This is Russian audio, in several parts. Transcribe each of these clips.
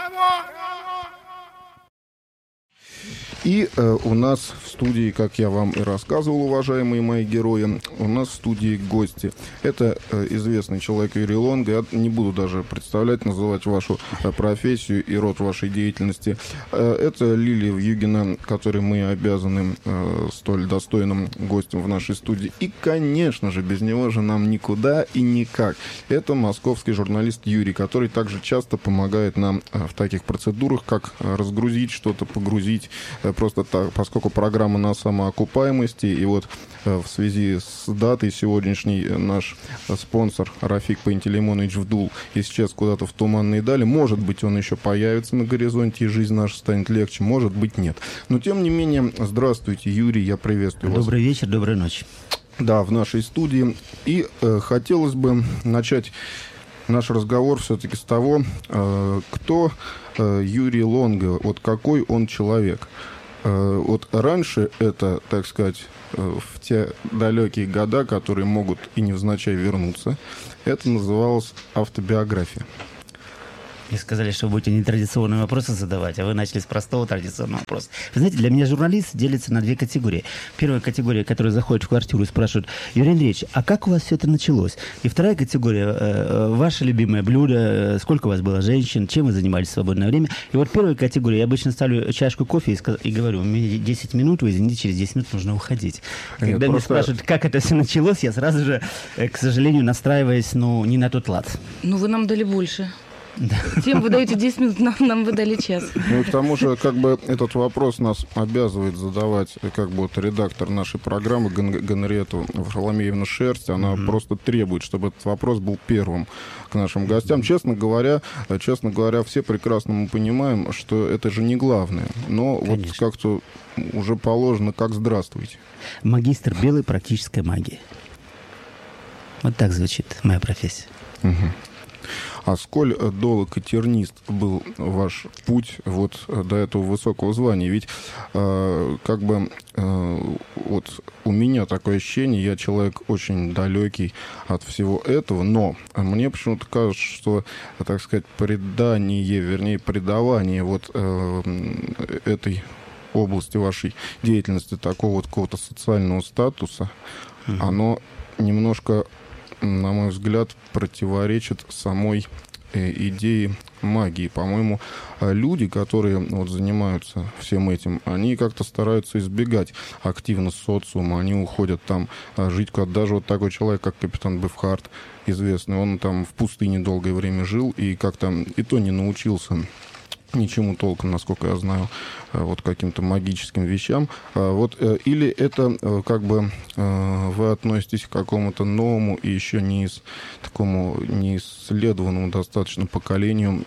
И у нас в студии, как я вам и рассказывал, уважаемые мои герои, у нас в студии гости. Это известный человек Юрий Лонго. Я не буду даже представлять, называть вашу профессию и род вашей деятельности. Это Лилия Вьюгина, которой мы обязаны столь достойным гостем в нашей студии. И, конечно же, без него же нам никуда и никак. Это московский журналист Юрий, который также часто помогает нам в таких процедурах, как разгрузить что-то, погрузить, просто так, поскольку программа на самоокупаемости, и вот в связи с датой сегодняшней наш спонсор Рафик Пантелеймонович Вдул исчез куда-то в туманные дали. Может быть, он еще появится на горизонте, и жизнь наша станет легче, может быть, нет. Но, тем не менее, здравствуйте, Юрий, я приветствую вас. Добрый вечер, доброй ночи. Да, в нашей студии. И хотелось бы начать наш разговор все-таки с того, кто Юрий Лонго, вот какой он человек. Вот раньше это, так сказать, в те далекие года, которые могут и невзначай вернуться, это называлось автобиография. Мне сказали, что вы будете нетрадиционные вопросы задавать, а вы начали с простого традиционного вопроса. Вы знаете, для меня журналист делится на две категории. Первая категория, которая заходит в квартиру и спрашивает: Юрий Андреевич, а как у вас все это началось? И вторая категория, ваше любимое блюдо, сколько у вас было женщин, чем вы занимались в свободное время. И вот первая категория, я обычно ставлю чашку кофе и говорю: у меня 10 минут, вы извините, через 10 минут нужно уходить. Когда меня спрашивают, как это все началось, я сразу же, к сожалению, настраиваюсь, не на тот лад. Вы нам дали больше. Да. Тем вы даете 10 минут, нам вы дали час. Ну и к тому же, этот вопрос нас обязывает задавать, редактор нашей программы Генриетта Варфоломеевна Шерсть. Она просто требует, чтобы этот вопрос был первым к нашим гостям. Честно говоря, все прекрасно мы понимаем, что это же не главное. Но конечно, вот как-то уже положено, как здравствуйте. Магистр белой практической магии. Вот так звучит моя профессия. Угу. А сколь долг и тернист был ваш путь вот до этого высокого звания? Ведь вот у меня такое ощущение, я человек очень далекий от всего этого, но мне почему-то кажется, что, так сказать, придавание вот этой области вашей деятельности такого вот какого-то социального статуса, оно немножко, на мой взгляд, противоречит самой идее магии. По-моему, люди, которые занимаются всем этим, они как-то стараются избегать активно социума, они уходят там жить куда-то. Даже вот такой человек, как капитан Бефхард, известный, он там в пустыне долгое время жил и как-то и то не научился ничему толком, насколько я знаю, вот каким-то магическим вещам. Или это вы относитесь к какому-то новому и еще не исследованному достаточно поколению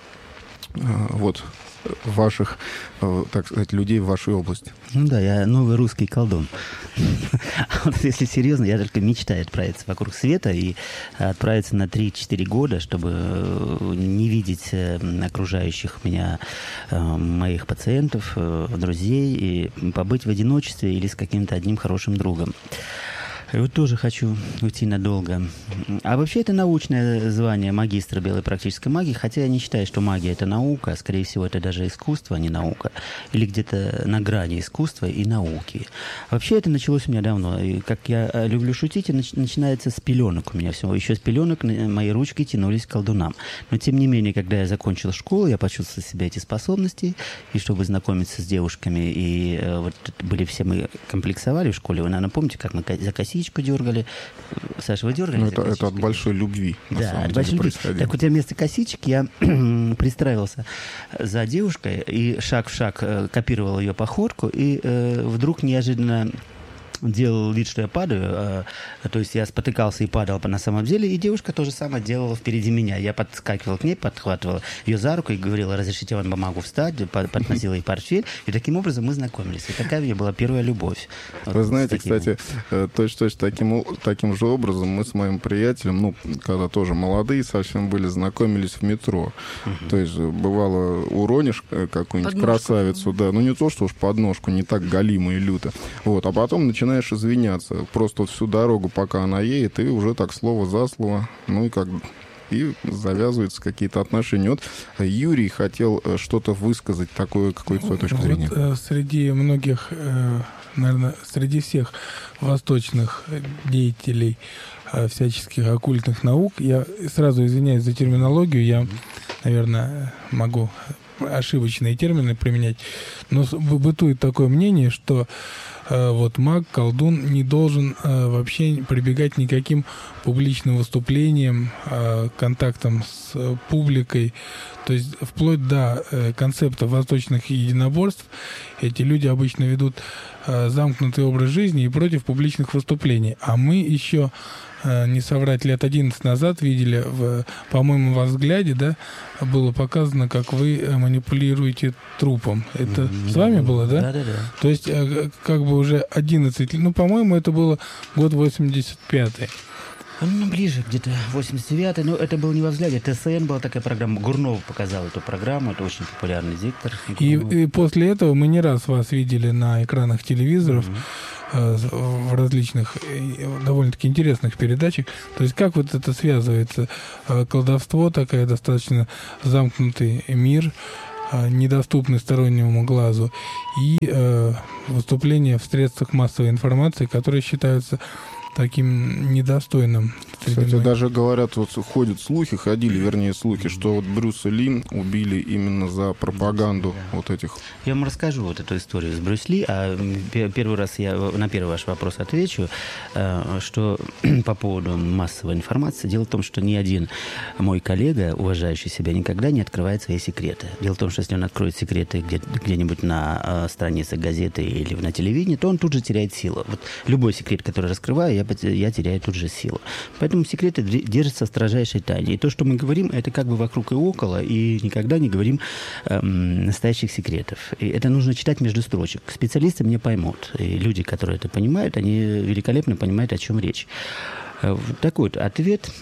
ваших, так сказать, людей в вашей области? Да, я новый русский колдун. Если серьезно, я только мечтаю отправиться вокруг света и отправиться на 3-4 года, чтобы не видеть окружающих меня, моих пациентов, друзей, и побыть в одиночестве или с каким-то одним хорошим другом. И вот тоже хочу уйти надолго. А вообще это научное звание магистра белой практической магии, хотя я не считаю, что магия — это наука, а скорее всего это даже искусство, а не наука, или где-то на грани искусства и науки. Вообще это началось у меня давно, и, как я люблю шутить, начинается с пеленок у меня все. Еще с пеленок мои ручки тянулись к колдунам. Но тем не менее, когда я закончил школу, я почувствовал в себе эти способности, и чтобы знакомиться с девушками, и были все мы комплексовали в школе. Вы, наверное, помните, как мы за косичку дергали. Саша, вы дергали? Это от большой любви. Да, от большой любви. Так вот, я вместо косичек я пристраивался за девушкой и шаг в шаг копировал ее походку, и вдруг неожиданно делал вид, что я падаю, то есть я спотыкался и падал на самом деле, и девушка то же самое делала впереди меня. Я подскакивал к ней, подхватывал ее за руку и говорила: разрешите вам помогу встать, подносила ей портфель, и таким образом мы знакомились. И такая у меня была первая любовь. Вы знаете, кстати, точно таким же образом мы с моим приятелем, когда тоже молодые совсем были, знакомились в метро. То есть, бывало, уронишь какую-нибудь красавицу, да, не то, что уж подножку, не так галимо и люто. А потом начинаешь извиняться. Просто всю дорогу, пока она едет, и уже так слово за слово, и завязываются какие-то отношения. Вот Юрий хотел что-то высказать, такое, какую-то свою точку зрения. Вот, среди многих, наверное, среди всех восточных деятелей всяческих оккультных наук, я сразу извиняюсь за терминологию, я, наверное, могу ошибочные термины применять, но бытует такое мнение, что вот маг, колдун не должен вообще прибегать никаким публичным выступлениям, контактам с публикой, то есть вплоть до концепта восточных единоборств. Эти люди обычно ведут замкнутый образ жизни и против публичных выступлений. А мы еще, не соврать, лет 11 назад видели, по-моему, во взгляде, да, было показано, как вы манипулируете трупом. Это с вами было, да? Да. То есть, как бы уже 11 лет, по-моему, это было год 85-й. Ближе, где-то 89-й. Но это был не во взгляде. ТСН была такая программа. Гурнов показал эту программу. Это очень популярный диктор. И после этого мы не раз вас видели на экранах телевизоров, в различных довольно-таки интересных передачах. То есть как вот это связывается? Колдовство, такая достаточно замкнутый мир, недоступный стороннему глазу, и выступления в средствах массовой информации, которые считаются таким недостойным. Кстати, даже говорят, вот ходили слухи, что вот Брюса Ли убили именно за пропаганду вот этих. Я вам расскажу вот эту историю с Брюс Ли, а первый раз я на первый ваш вопрос отвечу, что по поводу массовой информации. Дело в том, что ни один мой коллега, уважающий себя, никогда не открывает свои секреты. Дело в том, что если он откроет секреты где-нибудь на странице газеты или на телевидении, то он тут же теряет силу. Вот любой секрет, который раскрываю, я теряю тут же силу. Поэтому секреты держатся в строжайшей тайне. И то, что мы говорим, это как бы вокруг и около, и никогда не говорим настоящих секретов. И это нужно читать между строчек. Специалисты мне поймут. И люди, которые это понимают, они великолепно понимают, о чем речь. Так вот, ответ.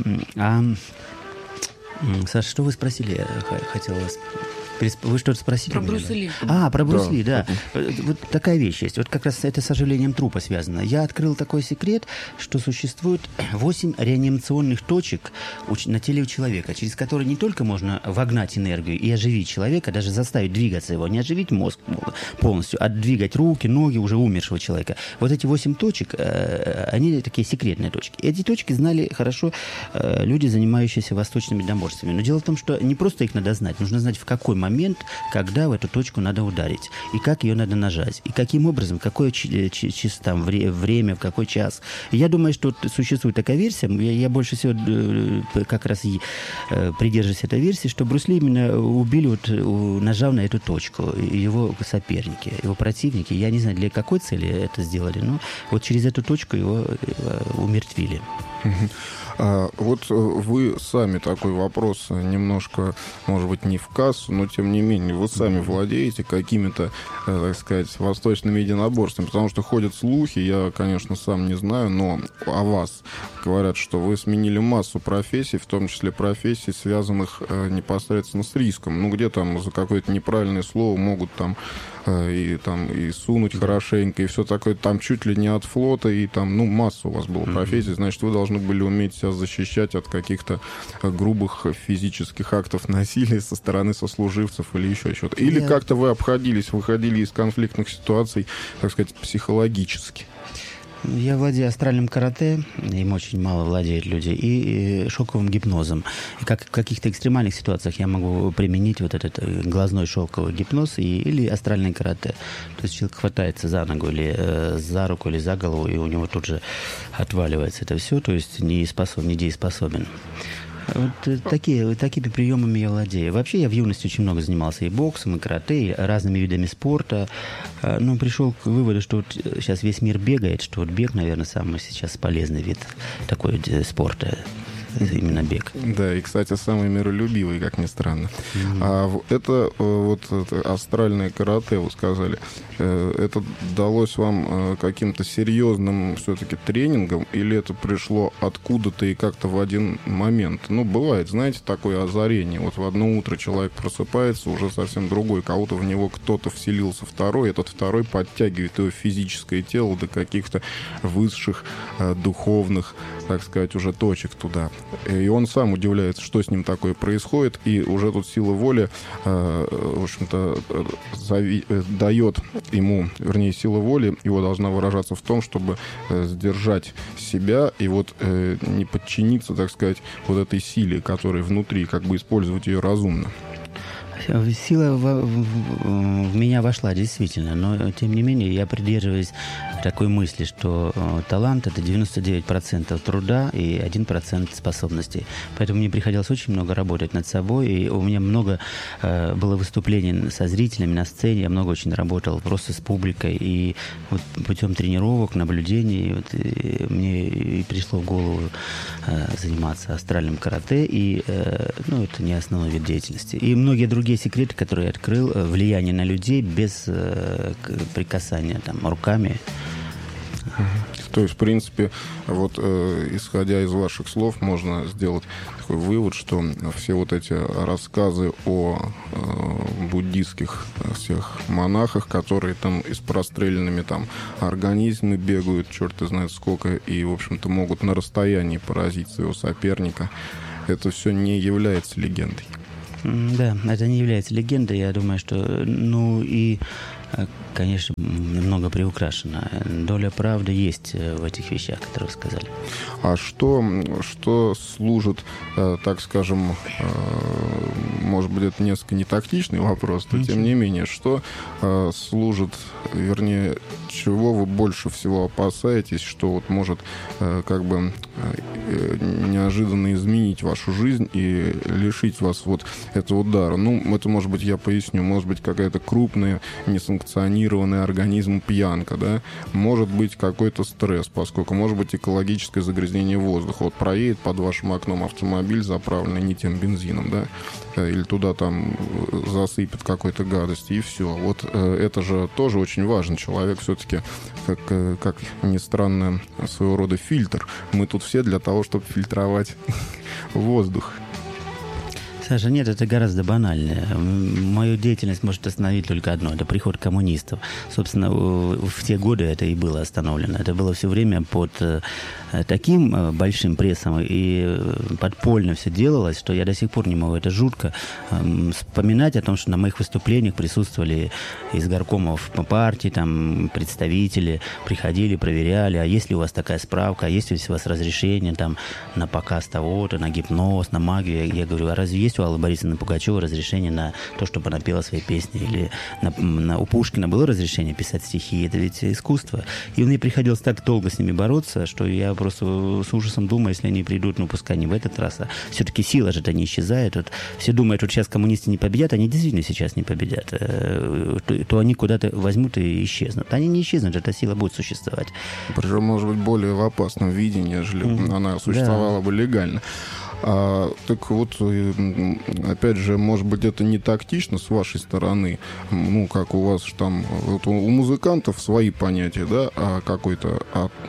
Саша, что вы спросили? Я хотела вас... Вы что-то спросили? Про Брюса Ли. Про Брюс Ли, да. Вот такая вещь есть. Вот как раз это с оживлением трупа связано. Я открыл такой секрет, что существует 8 реанимационных точек на теле у человека, через которые не только можно вогнать энергию и оживить человека, даже заставить двигаться его, не оживить мозг полностью, а двигать руки, ноги уже умершего человека. Вот эти 8 точек, они такие секретные точки. Эти точки знали хорошо люди, занимающиеся восточными единоборствами. Но дело в том, что не просто их надо знать, нужно знать, в какой момент, когда в эту точку надо ударить, и как ее надо нажать, и каким образом, какое там, время, в какой час. И я думаю, что существует такая версия, я больше всего как раз и придерживаюсь этой версии, что Брюс Ли именно убили, нажав на эту точку, его соперники, его противники. Я не знаю, для какой цели это сделали, но вот через эту точку его умертвили. Вот вы сами, такой вопрос немножко, может быть, не в кассу, но тем не менее, вы сами владеете какими-то, так сказать, восточными единоборствами, потому что ходят слухи, я, конечно, сам не знаю, но о вас говорят, что вы сменили массу профессий, в том числе профессий, связанных непосредственно с риском. Ну, где там за какое-то неправильное слово могут там и сунуть хорошенько, и все такое, там чуть ли не от флота, и там, масса у вас была профессий, значит, вы должны были уметь себя защищать от каких-то грубых физических актов насилия со стороны сослуживцев или еще что-то. Или как-то вы выходили из конфликтных ситуаций, так сказать, психологически. Я владею астральным карате, им очень мало владеют люди, и шоковым гипнозом. И как в каких-то экстремальных ситуациях я могу применить вот этот глазной шоковый гипноз или астральное карате. То есть человек хватается за ногу или за руку, или за голову, и у него тут же отваливается это все, то есть недееспособен. Вот такими приемами я владею. Вообще я в юности очень много занимался и боксом, и карате, и разными видами спорта. Но пришел к выводу, что вот сейчас весь мир бегает, что вот бег, наверное, самый сейчас полезный вид такой спорта. Именно бег. Да, и, кстати, самый миролюбивый, как ни странно. А это астральное карате, вы сказали, это далось вам каким-то серьезным все-таки тренингом, или это пришло откуда-то и как-то в один момент? Бывает, знаете, такое озарение. Вот в одно утро человек просыпается, уже совсем другой, кого-то в него кто-то вселился второй, этот второй подтягивает его физическое тело до каких-то высших духовных так сказать, уже точек туда. И он сам удивляется, что с ним такое происходит, и уже тут сила воли, в общем-то, дает ему, вернее, сила воли его должна выражаться в том, чтобы сдержать себя и вот не подчиниться, так сказать, вот этой силе, которая внутри, как бы использовать ее разумно. Сила в меня вошла, действительно, но, тем не менее, я придерживаюсь такой мысли, что талант — это 99% труда и 1% способностей. Поэтому мне приходилось очень много работать над собой, и у меня много было выступлений со зрителями на сцене, я много очень работал просто с публикой, и вот путем тренировок, наблюдений вот, и мне и пришло в голову заниматься астральным карате, и ну, это не основной вид деятельности. И многие другие секреты, которые я открыл, влияние на людей без прикасания там, руками. То есть, в принципе, вот исходя из ваших слов, можно сделать такой вывод, что все вот эти рассказы о буддийских всех монахах, которые там и с простреленными там организмами бегают, черт знает сколько, и, в общем-то, могут на расстоянии поразить своего соперника, это все не является легендой. Да, это не является легендой. Я думаю, что, ну и, конечно, немного приукрашено. Доля правды есть в этих вещах, которые вы сказали. А что служит, так скажем, может быть, это несколько не тактичный вопрос, но тем не менее, что служит, вернее, чего вы больше всего опасаетесь, что вот может как бы неожиданно изменить вашу жизнь и лишить вас вот этого дара? Ну, это, может быть, я поясню, может быть, какая-то крупная, несанкционированная организм пьянка, да, может быть, какой-то стресс, поскольку может быть экологическое загрязнение воздуха. Вот проедет под вашим окном автомобиль, заправленный не тем бензином, да, или туда там засыпет какой-то гадости, и все. Вот это же тоже очень важно. Человек все-таки, как ни странно, своего рода фильтр. Мы тут все для того, чтобы фильтровать воздух. Саша, нет, это гораздо банальнее. Мою деятельность может остановить только одно – это приход коммунистов. Собственно, в те годы это и было остановлено. Это было все время под таким большим прессом и подпольно все делалось, что я до сих пор не могу. Это жутко вспоминать о том, что на моих выступлениях присутствовали из горкомов партий, там, представители, приходили, проверяли, а есть ли у вас такая справка, а есть ли у вас разрешение там, на показ того-то, на гипноз, на магию. Я говорю, а разве есть у Аллы Борисовны Пугачевой разрешение на то, чтобы она пела свои песни? Или у Пушкина было разрешение писать стихи? Это ведь искусство. И мне приходилось так долго с ними бороться, что я просто с ужасом думаю, если они придут, ну, пускай не в этот раз, а все-таки сила же-то не исчезает. Вот все думают, вот сейчас коммунисты не победят, они действительно сейчас не победят. То они куда-то возьмут и исчезнут. Они не исчезнут, эта сила будет существовать. Причем, может быть, более в опасном виде, нежели она существовала бы легально. Так вот, опять же, может быть, это не тактично с вашей стороны, ну, как у вас там, вот у музыкантов свои понятия, да, о какой-то,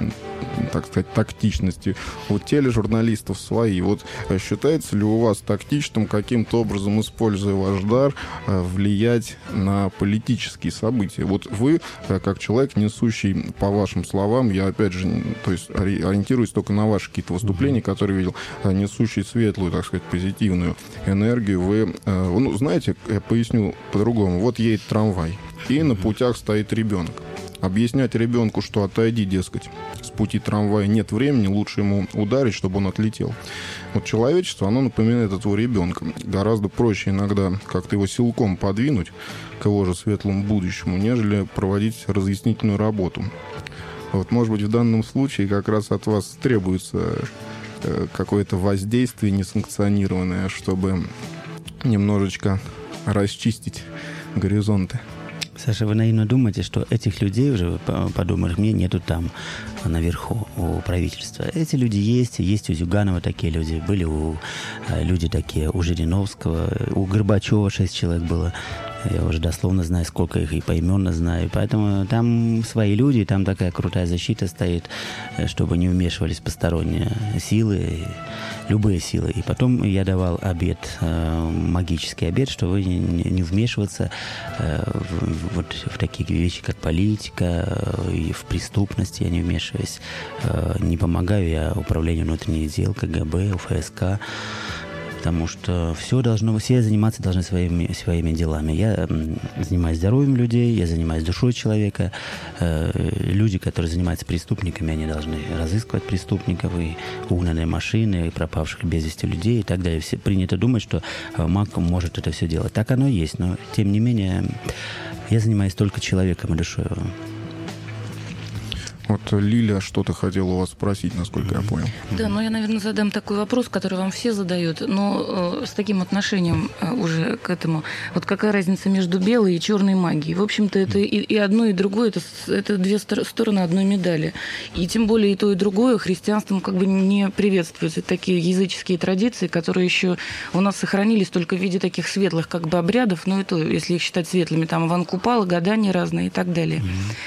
так сказать, тактичности, у тележурналистов свои. Вот считается ли у вас тактичным каким-то образом, используя ваш дар, влиять на политические события? Вот вы, как человек, несущий, по вашим словам, я, опять же, то есть ориентируюсь только на ваши какие-то выступления, которые видел, несущий светлую, так сказать, позитивную энергию, вы, ну, знаете, я поясню по-другому. Вот едет трамвай, и на путях стоит ребенок. Объяснять ребенку, что отойди, дескать, с пути трамвая нет времени, лучше ему ударить, чтобы он отлетел. Вот человечество, оно напоминает этого ребенка. Гораздо проще иногда как-то его силком подвинуть к его же светлому будущему, нежели проводить разъяснительную работу. Вот, может быть, в данном случае как раз от вас требуется какое-то воздействие несанкционированное, чтобы немножечко расчистить горизонты. Саша, вы наивно думаете, что этих людей, уже подумаешь, мне нету там, наверху, у правительства. Эти люди есть у Зюганова такие люди, были люди такие у Жириновского, у Горбачева 6 человек было. Я уже дословно знаю, сколько их, и поименно знаю. Поэтому там свои люди, там такая крутая защита стоит, чтобы не вмешивались посторонние силы, любые силы. И потом я давал обет, магический обет, что вы не вмешиваться в такие вещи, как политика, и в преступности я не вмешиваюсь. вмешиваюсь. Не помогаю я управлению внутренних дел, КГБ, УФСК, потому что все заниматься должны своими делами. Я занимаюсь здоровьем людей, я занимаюсь душой человека. Люди, которые занимаются преступниками, они должны разыскивать преступников, и угнанные машины, и пропавших без вести людей и так далее. Все принято думать, что маг может это все делать. Так оно и есть, но тем не менее я занимаюсь только человеком и душой. Вот Лиля что-то хотела у вас спросить, насколько я понял. Да, но я, наверное, задам такой вопрос, который вам все задают, но с таким отношением уже к этому. Вот какая разница между белой и черной магией? В общем-то, это и одно, и другое, это две стороны одной медали. И тем более и то, и другое христианством как бы не приветствуются. Такие языческие традиции, которые еще у нас сохранились только в виде таких светлых как бы обрядов, ну, это, если их считать светлыми, там Иван Купала, гадания разные и так далее.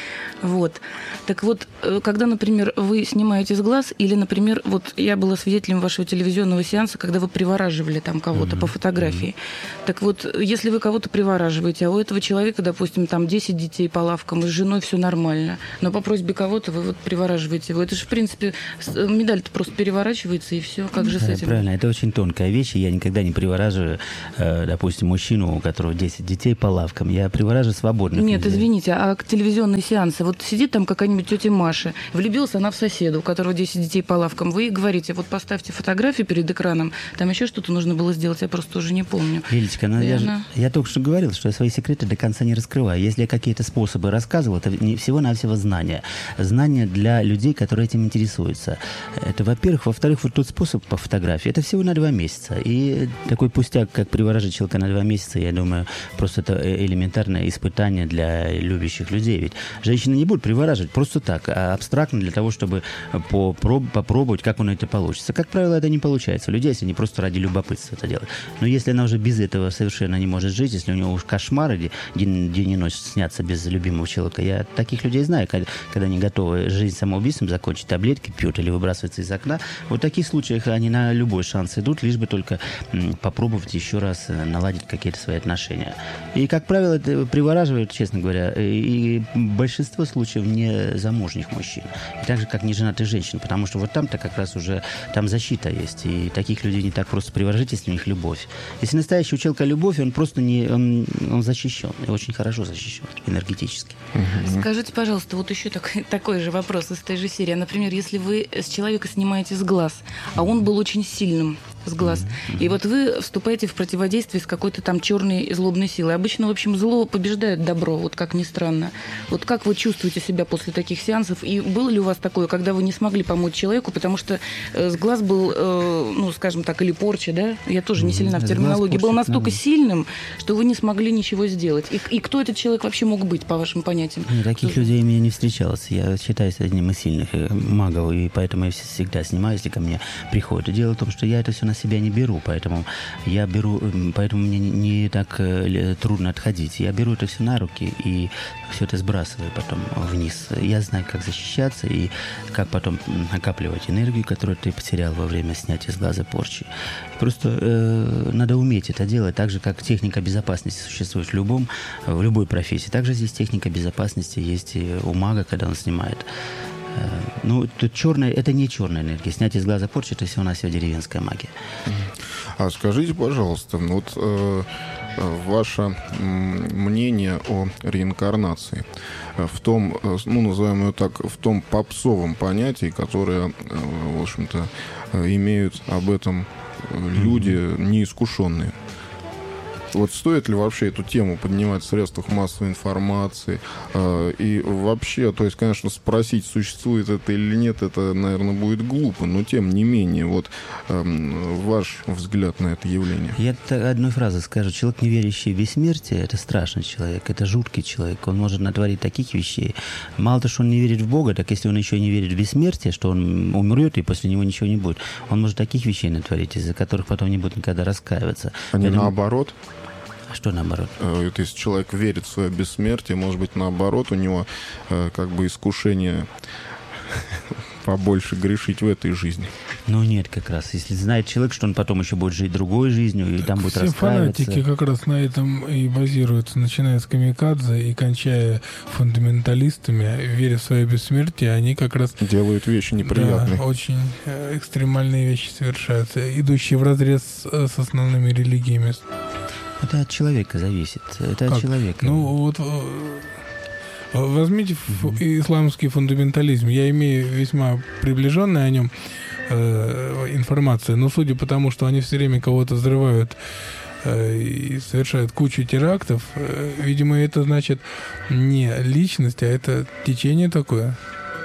Вот. Так вот, когда, например, вы снимаете с глаз, или, например, вот я была свидетелем вашего телевизионного сеанса, когда вы привораживали там кого-то по фотографии. Так вот, если вы кого-то привораживаете, а у этого человека, допустим, там 10 детей по лавкам, и с женой все нормально, но по просьбе кого-то вы вот привораживаете его. Это же, в принципе, медаль-то просто переворачивается, и все. Как же с этим? Правильно, это очень тонкая вещь, и я никогда не привораживаю, допустим, мужчину, у которого 10 детей по лавкам. Я привораживаю свободных Нет, людей. извините, а телевизионные сеансы, вот сидит там какая-нибудь тетя Маша, влюбилась она в соседа, у которого 10 детей по лавкам. Вы ей говорите, вот поставьте фотографию перед экраном, там еще что-то нужно было сделать, я просто уже не помню. Лилечка, я только что говорил, что я свои секреты до конца не раскрываю. Если я какие-то способы рассказывал, это не всего-навсего знания. Знания для людей, которые этим интересуются. Это, во-первых. Во-вторых, вот тот способ по фотографии, это всего на 2 месяца. И такой пустяк, как приворожить человека на 2 месяца, я думаю, просто это элементарное испытание для любящих людей. Ведь женщины не будут привораживать просто так, а абстрактно для того, чтобы попробовать, как у нее это получится. Как правило, это не получается. У людей, если они просто ради любопытства это делают. Но если она уже без этого совершенно не может жить, если у нее уж кошмары день и ночь снятся без любимого человека, я таких людей знаю, когда они готовы жизнь самоубийством закончить, таблетки пьют или выбрасываются из окна. Вот в таких случаях они на любой шанс идут, лишь бы только попробовать еще раз наладить какие-то свои отношения. И, как правило, это привораживают, честно говоря, и большинство случаев не замужних мужчин. И так же, как неженатых женщин, потому что вот там-то как раз уже там защита есть. И таких людей не так просто приворожить, если у них любовь. Если настоящий у человека любовь, он просто он защищен. И очень хорошо защищен энергетически. Скажите, пожалуйста, вот еще такой же вопрос из той же серии. Например, если вы с человека снимаете с глаз, а он был очень сильным с глаз, и вот вы вступаете в противодействие с какой-то там черной и злобной силой. Обычно, в общем, зло побеждает добро, вот как ни странно. Вот как вы чувствуете себя после таких сеансов? И было ли у вас такое, когда вы не смогли помочь человеку, потому что с глаз был, ну, скажем так, или порча, да? Я тоже не сильна в терминологии. Был настолько сильным, что вы не смогли ничего сделать. И кто этот человек вообще мог быть, по вашим понятиям? Таких людей у меня не встречалось. Я считаюсь одним из сильных магов, и поэтому я всегда снимаю, если ко мне приходят. И дело в том, что я это все на себя не беру, поэтому мне не так трудно отходить. Я беру это все на руки и все это сбрасываю потом вниз. Я знаю, как защищаться и как потом накапливать энергию, которую ты потерял во время снятия с глаза порчи. Просто надо уметь это делать, так же, как техника безопасности существует в любой профессии. Также здесь техника безопасности есть и у мага, когда он снимает. Ну, тут это не черная энергия. Снятие с глаза порчи — это всего-навсего деревенская магия. А скажите, пожалуйста, вот ваше мнение о реинкарнации в том, ну, назовем ее так, в том попсовом понятии, которое, в общем-то, имеют об этом люди неискушенные. Вот стоит ли вообще эту тему поднимать в средствах массовой информации? И вообще, то есть, конечно, спросить, существует это или нет, это, наверное, будет глупо, но тем не менее, вот ваш взгляд на это явление. Я одной фразой скажу. Человек, не верящий в бессмертие, это страшный человек, это жуткий человек. Он может натворить таких вещей. Мало того, что он не верит в Бога, так если он еще не верит в бессмертие, что он умрет и после него ничего не будет, он может таких вещей натворить, из-за которых потом не будет никогда раскаиваться. А не наоборот? Что наоборот? Если человек верит в свое бессмертие, может быть, наоборот, у него как бы искушение побольше грешить в этой жизни. Ну нет, как раз. Если знает человек, что он потом еще будет жить другой жизнью, и там будет все расстраиваться. фанатики как раз на этом и базируются, начиная с камикадзе и кончая фундаменталистами, веря в свое бессмертие, они как раз делают вещи неприятные. Да, очень экстремальные вещи совершаются, идущие вразрез с основными религиями. Это от человека зависит. Это от человека. Ну вот возьмите исламский фундаментализм. Я имею весьма приближенную о нем информацию, но судя по тому, что они все время кого-то взрывают и совершают кучу терактов, видимо, это значит не личность, а это течение такое.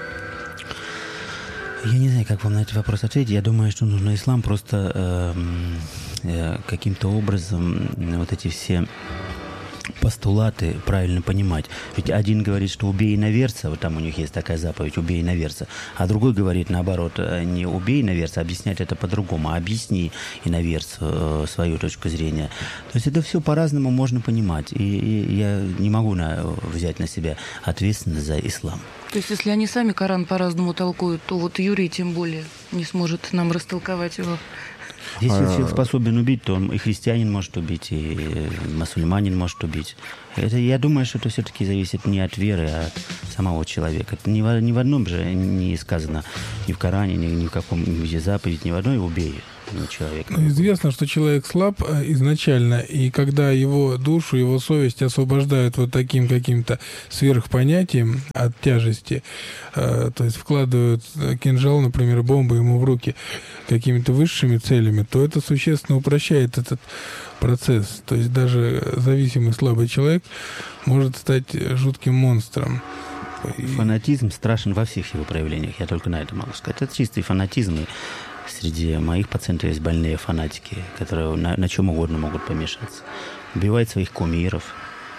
Я не знаю, как вам на этот вопрос ответить. Я думаю, что нужно ислам просто каким-то образом вот эти все постулаты правильно понимать. Ведь один говорит, что убей иноверца, вот там у них есть такая заповедь, убей иноверца, а другой говорит, наоборот, не убей иноверца, объяснять это по-другому, а объясни иноверцу свою точку зрения. То есть это все по-разному можно понимать, и я не могу взять на себя ответственность за ислам. То есть если они сами Коран по-разному толкуют, то вот Юрий тем более не сможет нам растолковать его. Если человек способен убить, то и христианин может убить, и мусульманин может убить. Это, я думаю, что это все-таки зависит не от веры, а от самого человека. Это ни в одном же не сказано, ни в Коране, ни в каком заповеди, ни в одной убей человека. Известно, что человек слаб изначально, и когда его душу, его совесть освобождают вот таким каким-то сверхпонятием от тяжести, то есть вкладывают кинжал, например, бомбу ему в руки какими-то высшими целями, то это существенно упрощает этот процесс. То есть даже зависимый слабый человек может стать жутким монстром. Фанатизм страшен во всех его проявлениях, я только на это могу сказать. Это чистый фанатизм, и среди моих пациентов есть больные фанатики, которые на чем угодно могут помешаться. Убивают своих кумиров.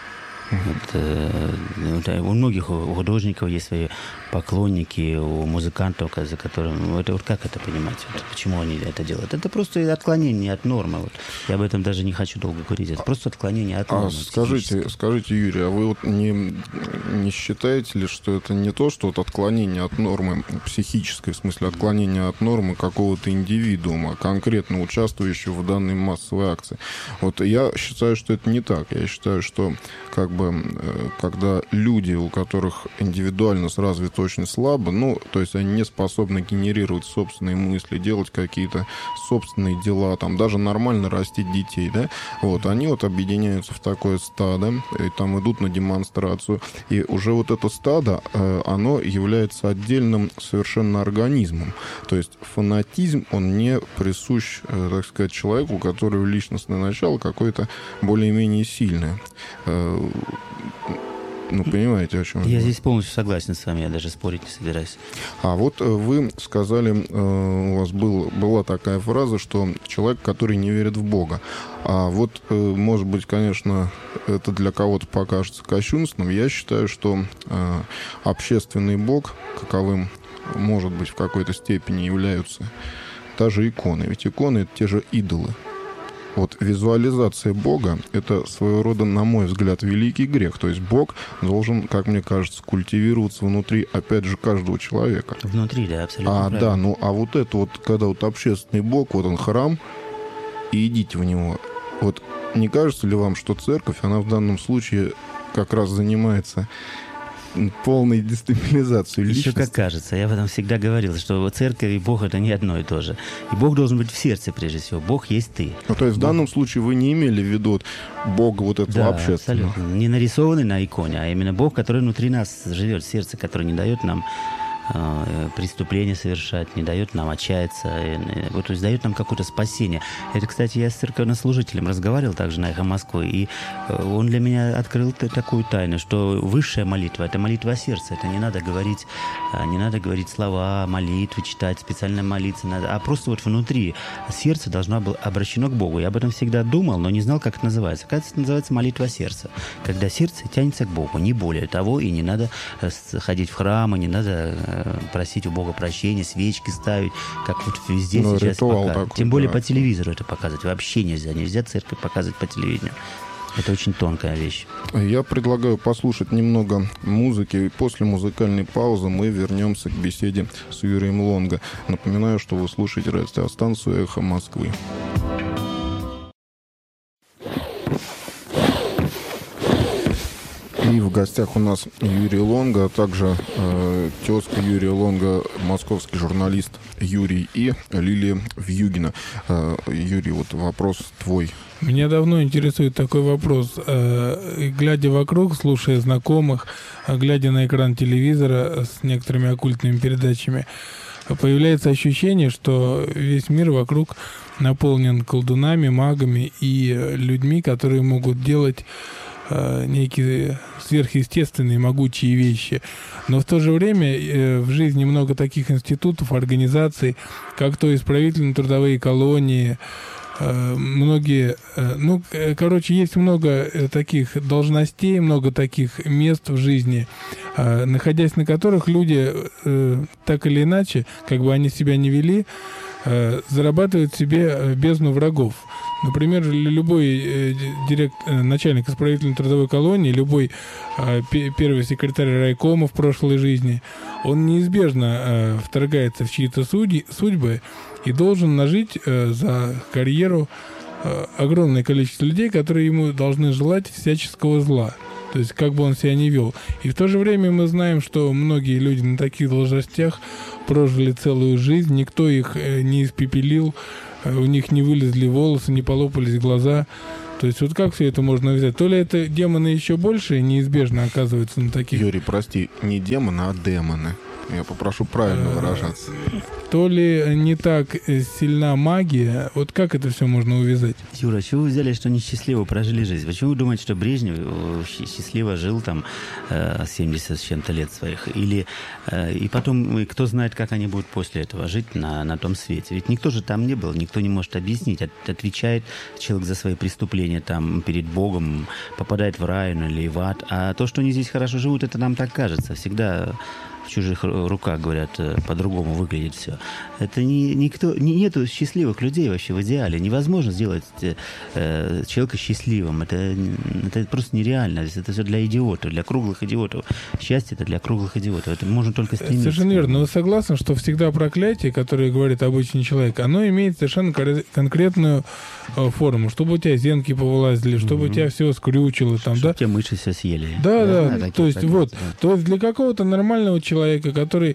У многих у художников есть свои поклонники, у музыкантов, за которыми... Вот как это понимать? Почему они это делают? Это просто отклонение от нормы. Я об этом даже не хочу долго говорить. Это просто отклонение от нормы. Скажите, Юрий, а вы вот не считаете ли, что это не то, что вот отклонение от нормы психической, в смысле отклонение от нормы какого-то индивидуума, конкретно участвующего в данной массовой акции? Вот я считаю, что это не так. Я считаю, что когда люди, у которых индивидуальность развита очень слабо, то есть они не способны генерировать собственные мысли, делать какие-то собственные дела, там, даже нормально растить детей, да, вот, они вот объединяются в такое стадо, и там идут на демонстрацию, и уже вот это стадо, оно является отдельным совершенно организмом, то есть фанатизм, он не присущ, так сказать, человеку, у которого личностное начало какое-то более-менее сильное. Понимаете, о чем я здесь полностью согласен с вами, я даже спорить не собираюсь. А вот вы сказали, у вас была такая фраза, что человек, который не верит в Бога. А вот, может быть, конечно, это для кого-то покажется кощунственным. Я считаю, что общественный Бог, каковым, может быть, в какой-то степени являются даже иконы. Ведь иконы — это те же идолы. Вот визуализация Бога — это своего рода, на мой взгляд, великий грех. То есть Бог должен, как мне кажется, культивироваться внутри, опять же, каждого человека. Внутри, да, абсолютно правильно. Да, а вот это вот, когда вот общественный Бог, вот он храм, и идите в него. Вот не кажется ли вам, что церковь, она в данном случае как раз занимается полной дестабилизацией личности? Еще как кажется. Я об этом всегда говорил, что церковь и Бог — это не одно и то же. И Бог должен быть в сердце, прежде всего. Бог есть ты. То есть в данном случае вы не имели в виду Бога вот этого общественного? Абсолютно. Не нарисованный на иконе, а именно Бог, который внутри нас живет, сердце, который не дает нам преступления совершать, не дает нам отчаяться, то есть дает нам какое-то спасение. Это, кстати, я с церковнослужителем разговаривал также на «Эхо Москвы», и он для меня открыл такую тайну, что высшая молитва — это молитва сердца. Это не надо говорить слова, молитвы читать, специально молиться надо, а просто вот внутри сердце должно быть обращено к Богу. Я об этом всегда думал, но не знал, как это называется. Оказывается, это называется молитва сердца. Когда сердце тянется к Богу, не более того, и не надо ходить в храм, и не надо просить у Бога прощения, свечки ставить, как вот везде сейчас показывают. Тем более по телевизору это показывать вообще нельзя. Нельзя церковь показывать по телевидению. Это очень тонкая вещь. Я предлагаю послушать немного музыки, и после музыкальной паузы мы вернемся к беседе с Юрием Лонго. Напоминаю, что вы слушаете радиостанцию «Эхо Москвы». И в гостях у нас Юрий Лонго, а также тезка Юрия Лонго, московский журналист Юрий, и Лилия Вьюгина. Юрий, вот вопрос твой. Меня давно интересует такой вопрос. Глядя вокруг, слушая знакомых, глядя на экран телевизора с некоторыми оккультными передачами, появляется ощущение, что весь мир вокруг наполнен колдунами, магами и людьми, которые могут делать некие сверхъестественные, могучие вещи. Но в то же время в жизни много таких институтов, организаций, как то исправительно-трудовые колонии, многие, есть много таких должностей, много таких мест в жизни, находясь на которых люди так или иначе, как бы они себя ни вели, зарабатывают себе бездну врагов. Например, любой начальник исправительно-трудовой колонии, любой первый секретарь райкома в прошлой жизни, он неизбежно вторгается в чьи-то судьбы и должен нажить за карьеру огромное количество людей, которые ему должны желать всяческого зла. То есть, как бы он себя ни вел. И в то же время мы знаем, что многие люди на таких должностях прожили целую жизнь, никто их не испепелил, у них не вылезли волосы, не полопались глаза. То есть вот как все это можно взять? То ли это демоны еще больше неизбежно оказываются на таких... Юрий, прости, не демоны, а демоны. Я попрошу правильно выражаться. То ли не так сильна магия. Вот как это все можно увязать? Юра, чего вы взяли, что несчастливо прожили жизнь? Почему вы думаете, что Брежнев счастливо жил там 70 с чем-то лет своих? Или и потом, кто знает, как они будут после этого жить на том свете? Ведь никто же там не был, никто не может объяснить. Отвечает человек за свои преступления там перед Богом, попадает в рай или в ад. А то, что они здесь хорошо живут, это нам так кажется. Всегда в чужих руках, говорят, по-другому выглядит все. Это нету счастливых людей вообще в идеале. Невозможно сделать человека счастливым. Это просто нереально. Это все для идиотов, для круглых идиотов. Счастье это для круглых идиотов. Это можно только стремиться. Совершенно верно. Но вы согласны, что всегда проклятие, которое говорит обычный человек, оно имеет совершенно конкретную форму. Чтобы у тебя зенки повылазили, чтобы у тебя все скрючило. Чтобы тебя мыши все съели. Да. То есть то есть для какого-то нормального человека, который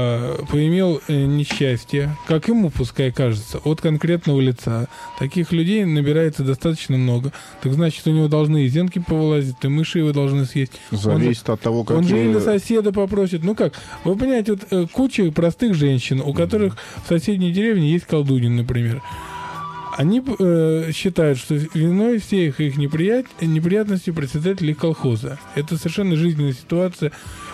поимел несчастье, как ему, пускай кажется, от конкретного лица, таких людей набирается достаточно много. Так значит, у него должны и зенки повылазить, и мыши его должны съесть. Зависит от того, как... Он же и на соседа попросит. Ну как? Вы понимаете, вот куча простых женщин, у которых в соседней деревне есть колдунья, например. Они считают, что виной всех их неприятностей председатель их колхоза. Это совершенно жизненная ситуация.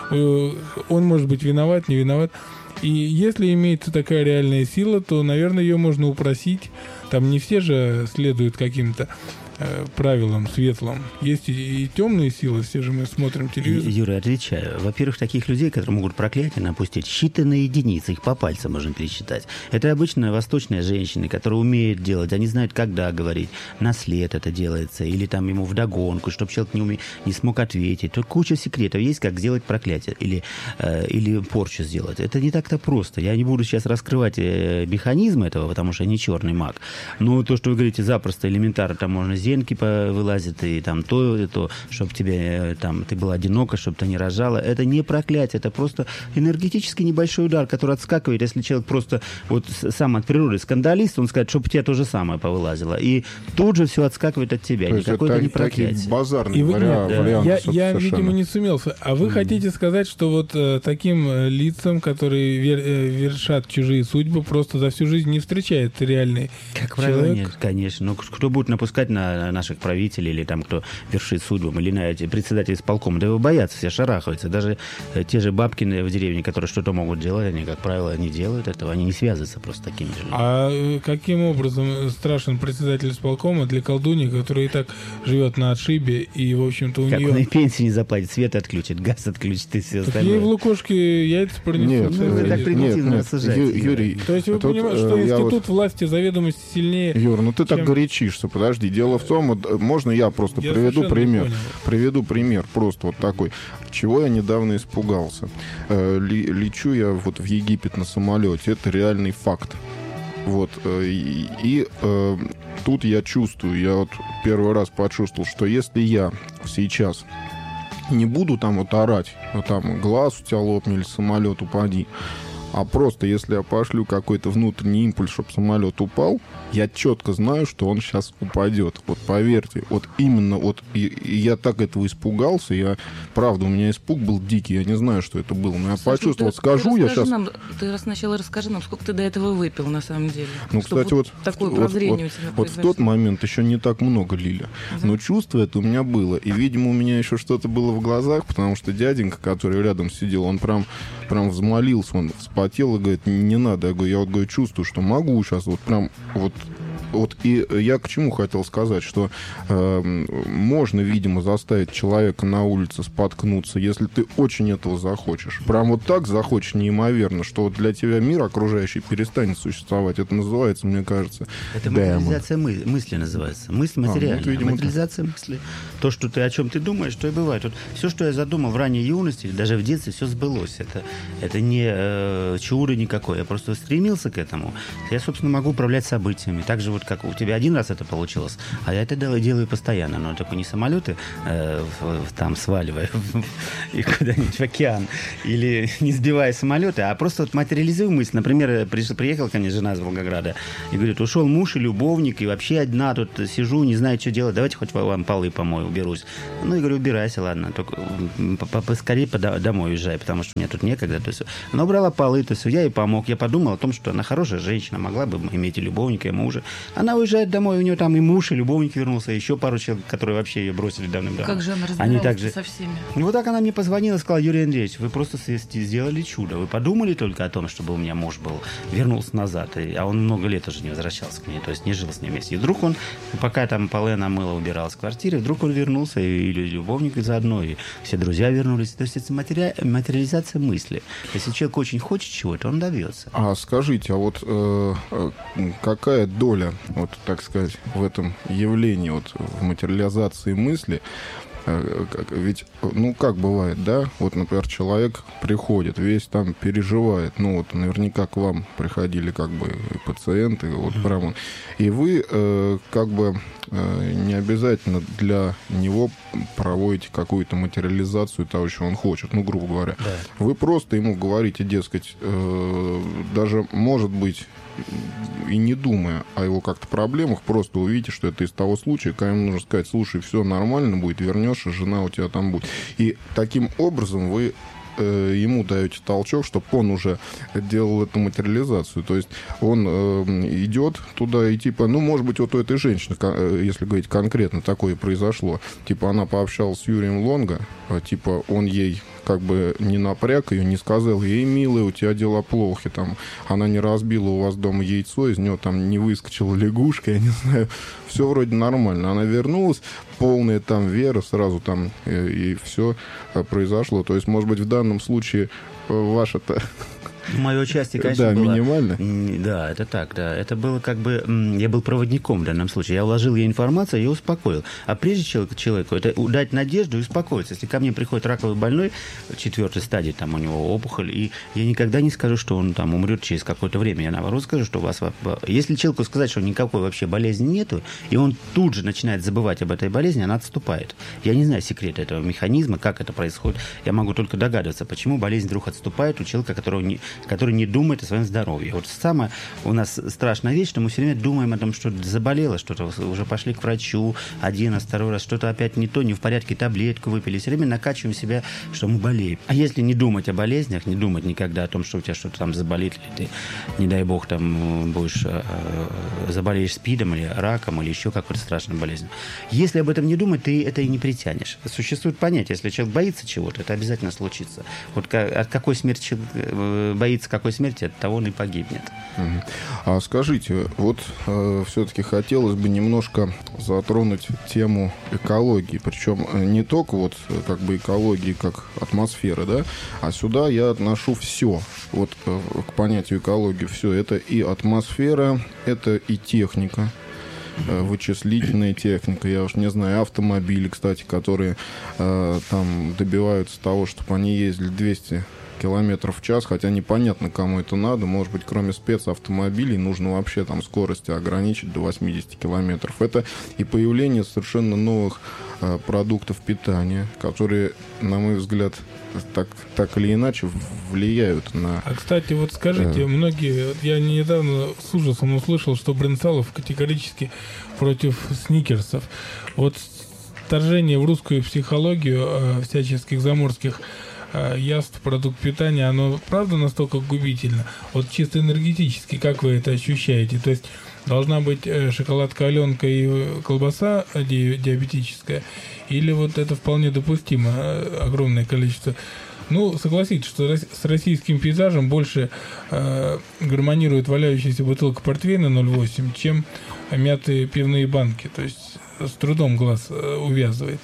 Он может быть виноват, не виноват. И если имеется такая реальная сила, то, наверное, ее можно упросить. Там не все же следуют каким-то правилам светлым. Есть и темные силы, все же мы смотрим телевизор. Юра, отвечаю. Во-первых, таких людей, которые могут проклятие напустить, считанные единицы, их по пальцам можно пересчитать. Это обычно восточные женщины, которые умеют делать, они знают, когда говорить. На след это делается, или там ему вдогонку, чтобы человек не смог ответить. Тут куча секретов есть, как сделать проклятие или порчу сделать. Это не так-то просто. Я не буду сейчас раскрывать механизм этого, потому что я не черный маг. Но то, что вы говорите, запросто, элементарно, там можно зенки вылазят, и там то, чтобы тебе там ты была одинока, чтобы ты не рожала. Это не проклятие, это просто энергетический небольшой удар, который отскакивает, если человек просто вот сам от природы скандалист, он скажет, чтобы у тебя то же самое повылазило. И тут же все отскакивает от тебя. То есть никакое это не проклятие. Такие базарные варианты. Я видимо, не сумел. А вы хотите сказать, что вот таким лицам, которые вершат чужие судьбы, просто за всю жизнь не встречает реальный как правило, нет, конечно. Но кто будет напускать на наших правителей или там кто вершит судьбу, или на эти председатели исполкома, да его боятся, все шарахаются. Даже те же бабкины в деревне, которые что-то могут делать, они, как правило, не делают этого, они не связываются просто такими же людьми. А каким образом страшен председатель исполкома для колдуньи, которая и так живет на отшибе, и, в общем-то, у как нее... он и пенсии не заплатит, свет отключит, газ отключит и все остальное. Ей в лукошке яйца принесут. Вы так примитивно рассуждаете. Юрий, то есть вы понимаете, что институт власти заведомости сильнее... Юр, ну ты так горячишься. Подожди, дело в дворцом. Вот, можно я просто приведу пример просто вот такой. Чего я недавно испугался. Лечу я вот в Египет на самолете. Это реальный факт. Вот. И тут я чувствую, я вот первый раз почувствовал, что если я сейчас не буду там вот орать, вот там глаз у тебя лопнет или самолет упади, а просто если я пошлю какой-то внутренний импульс, чтобы самолет упал, я четко знаю, что он сейчас упадет. Вот поверьте, вот именно вот и я так этого испугался, правда, у меня испуг был дикий, я не знаю, что это было, но я почувствовал, скажу я сейчас... Ты сначала расскажи нам, сколько ты до этого выпил на самом деле. Ну, кстати, вот такое прозрение у тебя вот в тот момент еще не так много лили, но чувство это у меня было, и, видимо, у меня еще что-то было в глазах, потому что дяденька, который рядом сидел, он прям взмолился, он вспотел и говорит, не надо. Я говорю, чувствую, что могу сейчас вот прям вот и я к чему хотел сказать, что можно, видимо, заставить человека на улице споткнуться, если ты очень этого захочешь. Прям вот так захочешь неимоверно, что вот для тебя мир окружающий перестанет существовать. Это называется, мне кажется, это материализация мысли называется. Мысль материальная. видимо, материализация мысли. То, что ты, о чем ты думаешь, то и бывает. Вот все, что я задумал в ранней юности, даже в детстве, все сбылось. Это не чудо никакое. Я просто стремился к этому. Я, собственно, могу управлять событиями. Так же вот как у тебя один раз это получилось, а я это делаю постоянно, но только не самолеты там сваливая и куда-нибудь в океан, или не сбивая самолеты, а просто вот материализую мысль. Например, приехала ко мне жена из Волгограда и говорит, ушел муж и любовник, и вообще одна тут сижу, не знаю, что делать, давайте хоть вам полы помою, уберусь. Ну, я говорю, убирайся, ладно, только поскорее домой уезжай, потому что мне тут некогда. То есть она убрала полы, то есть я ей помог, я подумал о том, что она хорошая женщина, могла бы иметь и любовника, и мужа. Она уезжает домой, у нее там и муж, и любовник вернулся, и еще пару человек, которые вообще ее бросили давным-давно. Как же она разбиралась со всеми? Вот так она мне позвонила и сказала, Юрий Андреевич, вы просто сделали чудо. Вы подумали только о том, чтобы у меня муж был, вернулся назад, а он много лет уже не возвращался к ней, то есть не жил с ней вместе. И вдруг он, пока там полы она мыла, убиралась в квартире, вдруг он вернулся, и любовник заодно, и все друзья вернулись. То есть это материализация мысли. Если человек очень хочет чего-то, он добьется. А скажите, а вот какая доля, вот так сказать, в этом явлении, вот в материализации мысли, ведь, ну, как бывает, да, вот, например, человек приходит, весь там переживает, ну, вот, наверняка к вам приходили, как бы, пациенты, вот, прямо, и вы, как бы, не обязательно для него проводите какую-то материализацию того, что он хочет, ну, грубо говоря. Да. Вы просто ему говорите, дескать, даже, может быть, и не думая о его как-то проблемах, просто увидите, что это из того случая, когда ему нужно сказать, слушай, все нормально будет, вернешься, жена у тебя там будет. И таким образом вы ему даете толчок, чтобы он уже делал эту материализацию. То есть он идет туда и типа, ну, может быть, вот у этой женщины, если говорить конкретно, такое произошло. Типа она пообщалась с Юрием Лонго, типа он ей как бы не напряг ее, не сказал ей, милая, у тебя дела плохи, там, она не разбила у вас дома яйцо, из нее там не выскочила лягушка, я не знаю, все вроде нормально. Она вернулась, полная там вера, сразу там и все произошло. То есть, может быть, в данном случае ваше-то... Мое участие, конечно, было... минимально. Да, это так, да. Это было как бы... Я был проводником в данном случае. Я вложил ей информацию, я успокоил. А прежде человеку это дать надежду и успокоиться. Если ко мне приходит раковый больной, 4-й стадии, там у него опухоль, и я никогда не скажу, что он там умрет через какое-то время. Я наоборот скажу, что у вас... Если человеку сказать, что никакой вообще болезни нету, и он тут же начинает забывать об этой болезни, она отступает. Я не знаю секрета этого механизма, как это происходит. Я могу только догадываться, почему болезнь вдруг отступает у человека, который не думает о своем здоровье. Вот самая у нас страшная вещь, что мы все время думаем о том, что заболело, что-то уже пошли к врачу один раз, второй раз, что-то опять не то, не в порядке, таблетку выпили. Все время накачиваем себя, что мы болеем. А если не думать о болезнях, не думать никогда о том, что у тебя что-то там заболит, или ты, не дай бог, там будешь заболеешь СПИДом или раком, или еще какой-то страшной болезнью. Если об этом не думать, ты это и не притянешь. Существует понятие, если человек боится чего-то, это обязательно случится. Вот от какой смерти боится какой смерти, от того он и погибнет. А скажите, вот все-таки хотелось бы немножко затронуть тему экологии, причем не только вот как бы экологии как атмосферы, да, а сюда я отношу все, вот к понятию экологии все. Это и атмосфера, это и техника, вычислительная техника, я уж не знаю, автомобили, кстати, которые там добиваются того, чтобы они ездили 200 километров в час, хотя непонятно, кому это надо. Может быть, кроме спецавтомобилей нужно вообще там скорости ограничить до 80 километров. Это и появление совершенно новых продуктов питания, которые, на мой взгляд, так или иначе влияют на... А, кстати, вот скажите, многие... Я недавно с ужасом услышал, что Брынцалов категорически против сникерсов. Вот вторжение в русскую психологию всяческих заморских яств, продукт питания, оно правда настолько губительно? Вот чисто энергетически, как вы это ощущаете? То есть должна быть шоколадка Аленка и колбаса диабетическая, или вот это вполне допустимо, огромное количество? Ну, согласитесь, что с российским пейзажем больше гармонирует валяющаяся бутылка портвейна 0,8, чем мятые пивные банки. То есть с трудом глаз увязывает.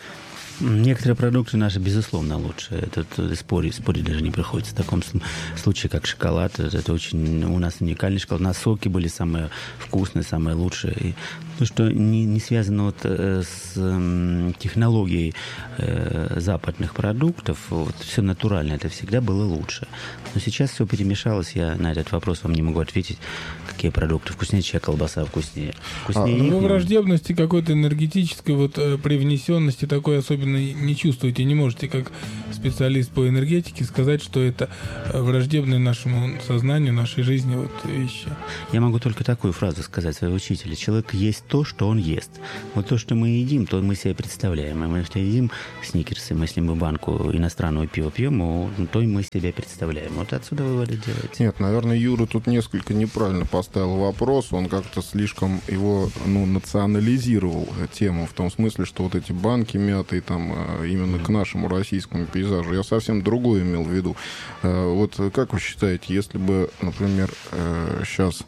Некоторые продукты наши, безусловно, лучше. Спорить даже не приходится. В таком случае, как шоколад, это очень у нас уникальный шоколад. У нас соки были самые вкусные, самые лучшие. И то, что не связано вот с технологией западных продуктов, вот, все натурально, это всегда было лучше. Но сейчас все перемешалось. Я на этот вопрос вам не могу ответить, какие продукты вкуснее, чья колбаса вкуснее. Вы враждебности какой-то энергетической вот привнесенности такой особенно не чувствуете, не можете как специалист по энергетике сказать, что это враждебные нашему сознанию, нашей жизни вот вещи. Я могу только такую фразу сказать своего учителя. Человек есть то, что он ест. Вот то, что мы едим, то мы себе представляем. И мы, если едим сникерсы, если мы банку иностранного пива пьем, то мы себе представляем. Вот отсюда выводы делаете. Нет, наверное, Юра тут несколько неправильно поставил вопрос. Он как-то слишком его национализировал тему, в том смысле, что вот эти банки мятые там именно к нашему российскому пейзажу. Я совсем другое имел в виду. Вот как вы считаете, если бы, например, сейчас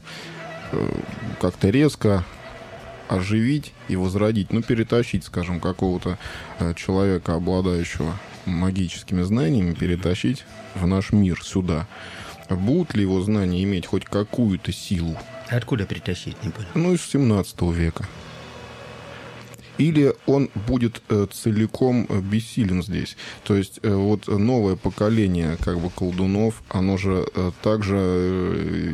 как-то резко оживить и возродить, перетащить, скажем, какого-то человека, обладающего магическими знаниями, перетащить в наш мир сюда, будут ли его знания иметь хоть какую-то силу? Откуда перетащить, не понял? Из 17 века. Или он будет целиком бессилен здесь. То есть вот новое поколение колдунов, оно же также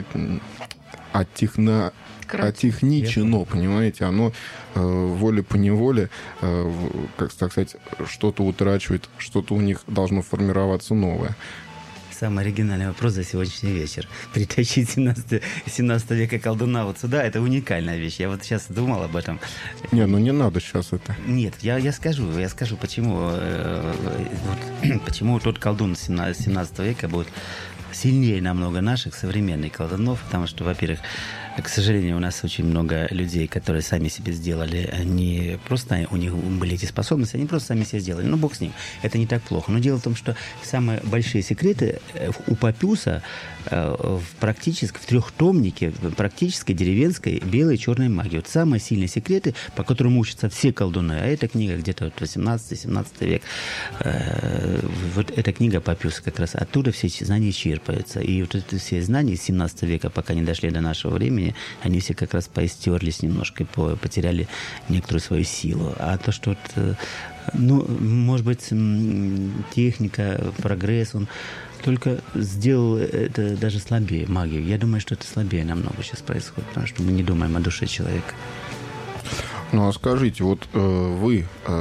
отехничено, понимаете, оно волей-поневоле, как так сказать, что-то утрачивает, что-то у них должно формироваться новое. Самый оригинальный вопрос за сегодняшний вечер. Притащить 17 века колдуна вот сюда, это уникальная вещь. Я вот сейчас думал об этом. Не надо сейчас это. Нет, я скажу, почему, почему тот колдун 17 века будет сильнее намного наших современных колдунов, потому что, во-первых, к сожалению, у нас очень много людей, которые сами себе сделали, не просто у них были эти способности, они просто сами себе сделали. Бог с ним, это не так плохо. Но дело в том, что самые большие секреты у Папюса практически в трехтомнике практически деревенской белой и черной магии. Вот самые сильные секреты, по которым учатся все колдуны. А эта книга где-то 18-17 век. Вот эта книга Папюса как раз оттуда все эти знания черпаются. И вот эти все знания 17 века, пока не дошли до нашего времени, они все как раз поистерлись немножко и потеряли некоторую свою силу. А то, что может быть, техника, прогресс, он только сделал это даже слабее, магию. Я думаю, что это слабее намного сейчас происходит, потому что мы не думаем о душе человека. А скажите, вот вы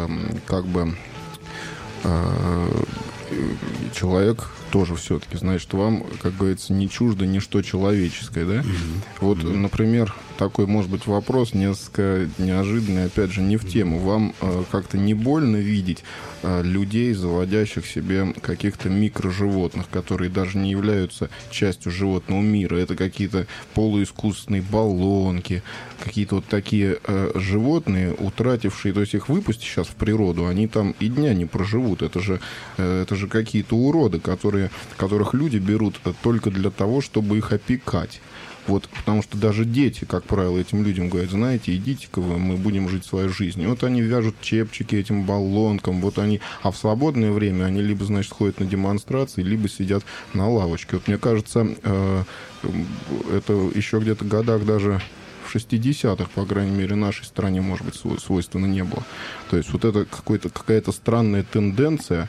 человек тоже все-таки, значит, вам, как говорится, не чуждо ничто человеческое, да? Вот, например, такой, может быть, вопрос несколько неожиданный, опять же, не в тему. Вам как-то не больно видеть людей, заводящих себе каких-то микроживотных, которые даже не являются частью животного мира? Это какие-то полуискусственные баллонки, какие-то вот такие животные, утратившие, то есть их выпусти сейчас в природу, они там и дня не проживут. Это же какие-то уроды, которых люди берут только для того, чтобы их опекать. Вот, потому что даже дети, как правило, этим людям говорят: знаете, идите-ка вы, мы будем жить своей жизнью. Вот они вяжут чепчики этим баллонкам, а в свободное время они либо, значит, ходят на демонстрации, либо сидят на лавочке. Вот мне кажется, это еще где-то годах даже в 60-х, по крайней мере, нашей стране, может быть, свойственно не было. То есть вот это какая-то странная тенденция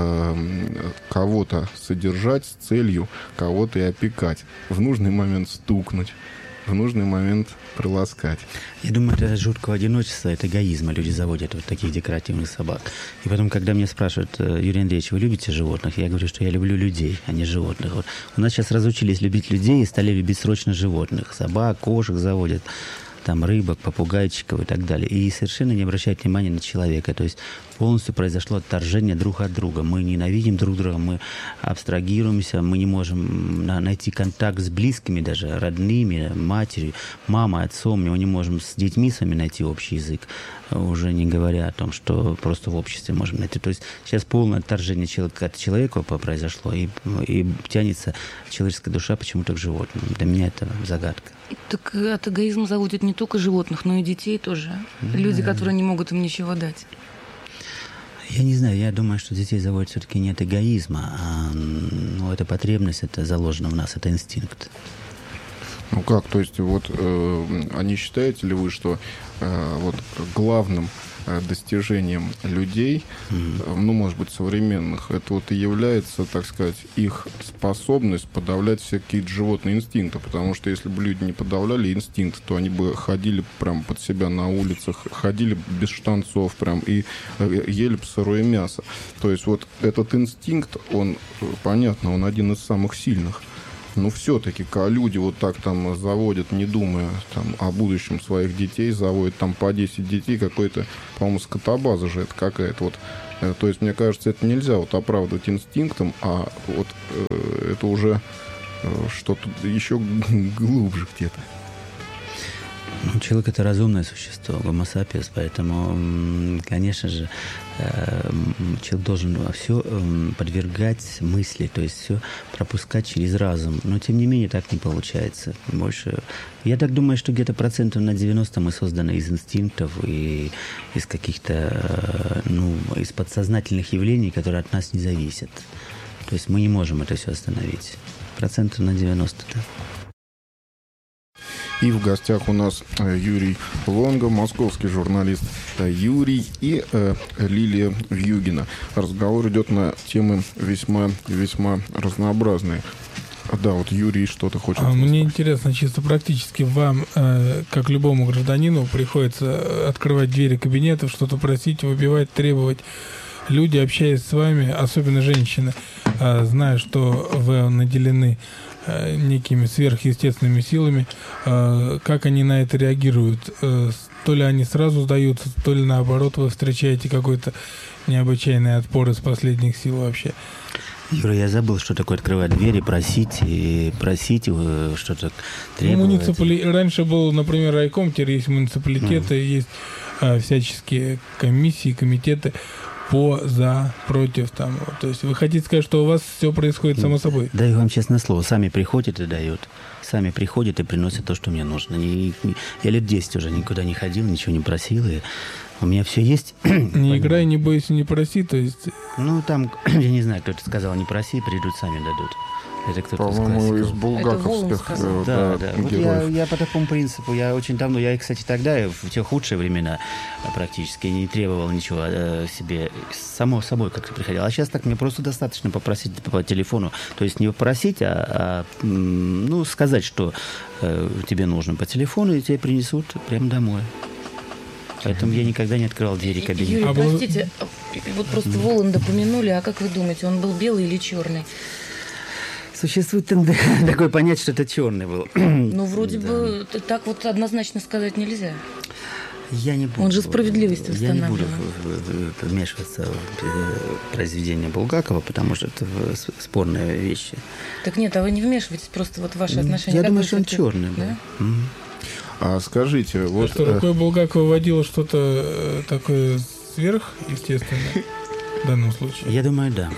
кого-то содержать с целью кого-то и опекать. В нужный момент стукнуть, в нужный момент приласкать. Я думаю, это жуткого одиночества, это эгоизма. Люди заводят вот таких декоративных собак. И потом, когда меня спрашивают: Юрий Андреевич, вы любите животных? Я говорю, что я люблю людей, а не животных. Вот. У нас сейчас разучились любить людей и стали любить срочно животных. Собак, кошек заводят, там рыбок, попугайчиков и так далее. И совершенно не обращают внимания на человека. То есть полностью произошло отторжение друг от друга. Мы ненавидим друг друга, мы абстрагируемся, мы не можем найти контакт с близкими, даже родными, матерью, мамой, отцом. Мы не можем с детьми с вами найти общий язык, уже не говоря о том, что просто в обществе можем найти. То есть сейчас полное отторжение человека от человека произошло, и тянется человеческая душа почему-то к животным. Для меня это загадка. Так от эгоизма заводят не только животных, но и детей тоже. Люди, которые не могут им ничего дать. Я не знаю, я думаю, что детей заводят все-таки не от эгоизма, а эта потребность, это заложено в нас, это инстинкт. Ну как, то есть вот а не считаете ли вы, что вот главным достижением людей, ну, может быть, современных, это вот и является, так сказать, их способность подавлять всякие животные инстинкты, потому что если бы люди не подавляли инстинкт, то они бы ходили прям под себя на улицах, ходили без штанцов прям и ели бы сырое мясо. То есть вот этот инстинкт, он, понятно, он один из самых сильных. Но все-таки, когда люди вот так там заводят, не думая там о будущем своих детей, заводят там по 10 детей, какой-то, по-моему, скотобаза же это какая-то вот. То есть, мне кажется, это нельзя вот оправдывать инстинктом, а вот это уже что-то еще глубже где-то. Человек — это разумное существо, гомо сапиенс, поэтому, конечно же, человек должен все подвергать мысли, то есть все пропускать через разум. Но, тем не менее, так не получается. Больше... Я так думаю, что где-то 90% мы созданы из инстинктов и из каких-то, из подсознательных явлений, которые от нас не зависят. То есть мы не можем это все остановить. 90%, да. И в гостях у нас Юрий Лонго, московский журналист Юрий, и Лилия Вьюгина. Разговор идет на темы весьма разнообразные. Да, вот Юрий что-то хочет сказать. Мне интересно, чисто практически вам, как любому гражданину, приходится открывать двери кабинетов, что-то просить, выбивать, требовать. Люди, общаясь с вами, особенно женщины, зная, что вы наделены некими сверхъестественными силами, как они на это реагируют? То ли они сразу сдаются, то ли наоборот вы встречаете какой-то необычайный отпор из последних сил вообще? Юра, я забыл, что такое открывать двери, просить что-то требовать. Раньше был, например, райком, теперь есть муниципалитеты, есть всяческие комиссии, комитеты по, за, против. Там. То есть вы хотите сказать, что у вас все происходит само собой? Даю вам честное слово. Сами приходят и дают. Сами приходят и приносят то, что мне нужно. Я лет 10 уже никуда не ходил, ничего не просил. И у меня все есть. Не играй, не бойся, не проси, то есть... Там, я не знаю, кто-то сказал, не проси, придут, сами дадут. Это кто-то по-моему, из булгаковских да. Вот я по такому принципу, я очень давно, кстати, тогда, в те худшие времена практически не требовал ничего себе, само собой как-то приходило. А сейчас так мне просто достаточно попросить по телефону, то есть не попросить, а сказать, что тебе нужно по телефону, и тебе принесут прямо домой. Поэтому я никогда не открывал двери кабинета. Юрий, простите, вот просто Воланда помянули, а как вы думаете, он был белый или черный? Существует такое понятие, что это черный был. Ну, вроде бы так вот однозначно сказать нельзя. Я не буду. Он же справедливость восстанавливает. Я не буду вмешиваться в произведение Булгакова, потому что это спорные вещи. Так нет, а вы не вмешиваетесь, просто вот ваши отношения. Я думаю, что он черный был. Да? А скажите, вот... Что рукой Булгакова водило что-то такое сверхъестественное в данном случае? Я думаю, да.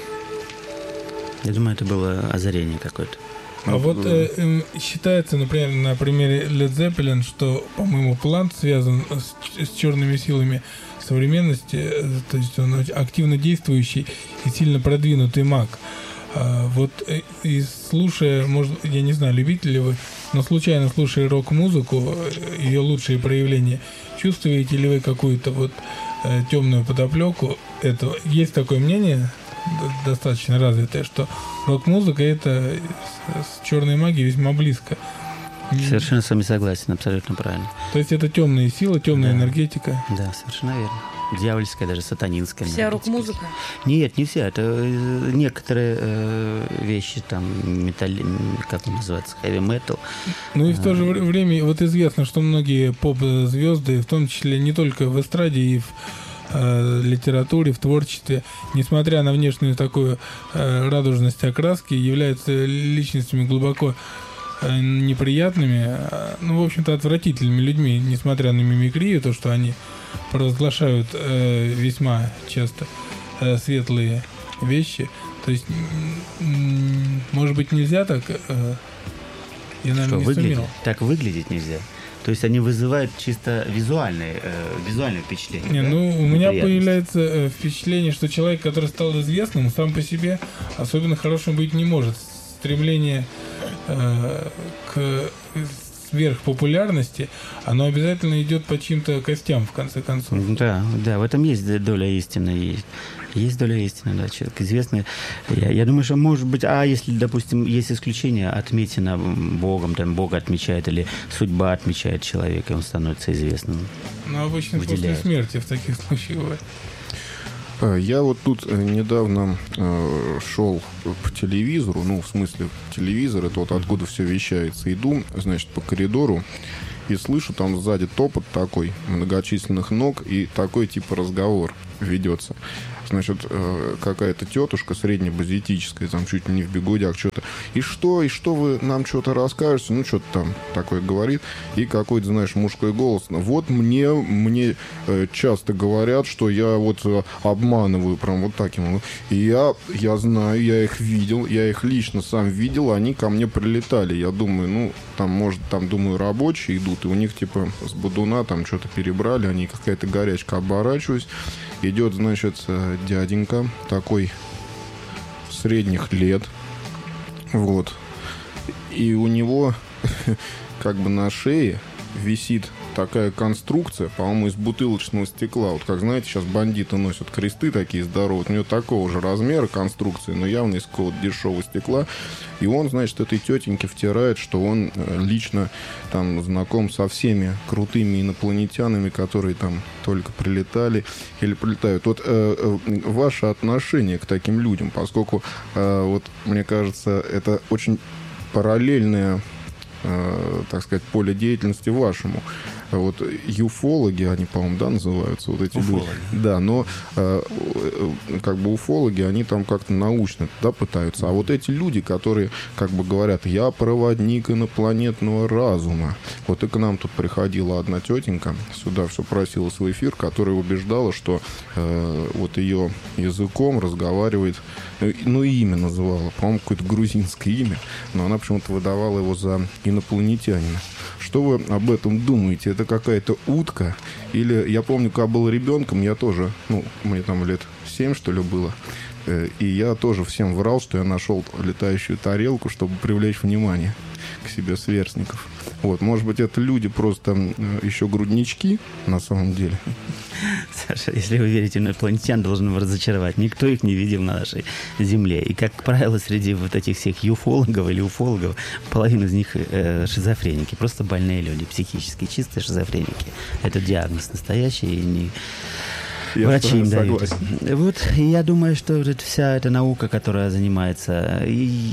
Я думаю, это было озарение какое-то. А вот считается, например, на примере Led Zeppelin, что, по-моему, Плант связан с черными силами современности, то есть он активно действующий и сильно продвинутый маг. Вот и слушая, может, я не знаю, любите ли вы но случайно слушая рок-музыку, ее лучшие проявления, чувствуете ли вы какую-то вот темную подоплеку этого? Есть такое мнение, достаточно развитое, что рок-музыка это с черной магией весьма близко. Совершенно с вами согласен, абсолютно правильно. То есть это темные силы, темная энергетика. Да, совершенно верно. Дьявольская, даже сатанинская. Вся рок-музыка? Нет, не вся. Это некоторые вещи, там, как он называется, хэви-метал. Ну и в то же время вот известно, что многие поп-звезды, в том числе не только в эстраде и в литературе, в творчестве, несмотря на внешнюю такую радужность окраски, являются личностями глубоко неприятными, ну, в общем-то, отвратительными людьми, несмотря на мимикрию, то, что они провозглашают весьма часто светлые вещи. То есть, может быть, нельзя так... Я, наверное, не сумел. Так выглядеть нельзя. То есть они вызывают чисто визуальное впечатление. Не, да? ну, у меня появляется впечатление, что человек, который стал известным, сам по себе особенно хорошим быть не может. Стремление к сверхпопулярности, оно обязательно идет по чьим-то костям, в конце концов. Да, в этом есть доля истины. Есть доля истины, да, человек известный. Я думаю, что может быть, если, допустим, есть исключение, отметина Богом, там Бог отмечает, или судьба отмечает человека, и он становится известным. Но обычно после смерти в таких случаях бывает. Я вот тут недавно шел по телевизору, ну, в смысле, телевизор, это вот откуда все вещается. Иду, значит, по коридору и слышу там сзади топот такой многочисленных ног и такой типа разговор ведется. Значит, какая-то тетушка среднебазитическая, там чуть ли не в бегудях что-то. И что вы нам что-то расскажете? Ну, что-то там такое говорит. И какой-то, знаешь, мужской голос. Вот мне часто говорят, что я вот обманываю прям вот таким. И я знаю, я их видел, я их лично сам видел, они ко мне прилетали. Я думаю, ну, там, может, там, думаю, рабочие идут, и у них, типа, с бодуна там что-то перебрали, они какая-то горячка, оборачиваюсь. Идет, значит, дяденька такой средних лет, вот, и у него как бы на шее висит такая конструкция, по-моему, из бутылочного стекла. Вот как, знаете, сейчас бандиты носят кресты такие здоровые. У него такого же размера конструкции, но явно из какого-то дешевого стекла. И он, значит, этой тетеньке втирает, что он лично там знаком со всеми крутыми инопланетянами, которые там только прилетали или прилетают. Вот ваше отношение к таким людям, поскольку, вот, мне кажется, это очень параллельное, так сказать, поле деятельности вашему. Вот юфологи, они, по-моему, да, называются, вот эти люди. Да, но как бы уфологи, они там как-то научно, да, пытаются. А вот эти люди, которые как бы говорят, я проводник инопланетного разума. Вот и к нам тут приходила одна тетенька, сюда все просилась в эфир, которая убеждала, что вот ее языком разговаривает, ну, и имя называла, по-моему, какое-то грузинское имя, но она почему-то выдавала его за инопланетянина. Что вы об этом думаете? Это какая-то утка? Или, я помню, когда был ребенком, я тоже, ну, мне там лет 7, что ли, было, и я тоже всем врал, что я нашел летающую тарелку, чтобы привлечь внимание к себе сверстников. Вот, может быть, это люди просто еще груднички, на самом деле. Саша, если вы верите в инопланетян, должен вас разочаровать. Никто их не видел на нашей Земле. И, как правило, среди вот этих всех юфологов или уфологов половина из них шизофреники. Просто больные люди, психически чистые шизофреники. Это диагноз настоящий. И не... Врачи им дают. Вот, и я думаю, что вся эта наука, которая занимается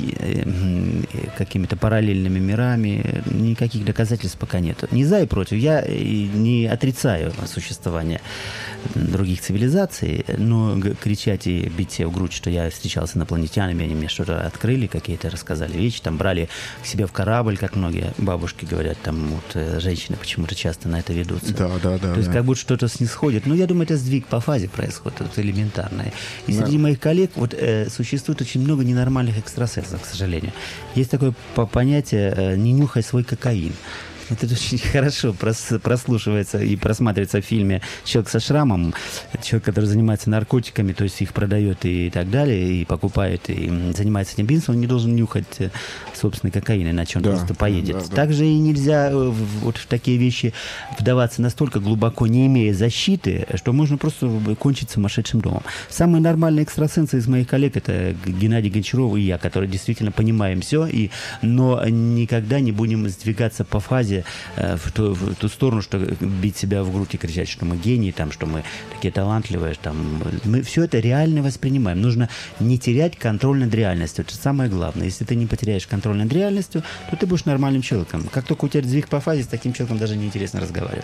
какими-то параллельными мирами, никаких доказательств пока нет. Не за и против. Я не отрицаю существование других цивилизаций, но кричать и бить себе в грудь, что я встречался с инопланетянами, они мне что-то открыли, какие-то рассказали вещи, там брали к себе в корабль, как многие бабушки говорят, там вот женщины почему-то часто на это ведутся. Да. То есть как будто что-то снисходит. Но я думаю, это сдвиг по фазе происходит, это элементарное. И среди моих коллег вот существует очень много ненормальных экстрасенсов, к сожалению. Есть такое понятие «не нюхай свой кокаин». Это очень хорошо прослушивается и просматривается в фильме «Человек со шрамом». Человек, который занимается наркотиками, то есть их продает и так далее, и покупает, и занимается этим бизнесом, он не должен нюхать собственный кокаин, иначе он просто поедет. Да. Также и нельзя вот в такие вещи вдаваться настолько глубоко, не имея защиты, что можно просто кончить сумасшедшим домом. Самые нормальные экстрасенсы из моих коллег — это Геннадий Гончаров и я, которые действительно понимаем все, но никогда не будем сдвигаться по фазе в ту сторону, что бить себя в грудь и кричать, что мы гении, там, что мы такие талантливые. Там. Мы все это реально воспринимаем. Нужно не терять контроль над реальностью. Это самое главное. Если ты не потеряешь контроль над реальностью, то ты будешь нормальным человеком. Как только у тебя сдвиг по фазе, с таким человеком даже неинтересно разговаривать.